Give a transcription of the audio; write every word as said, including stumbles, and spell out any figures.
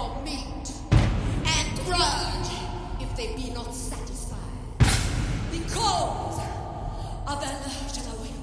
for meat, and grudge if they be not satisfied. Because of their love shall awake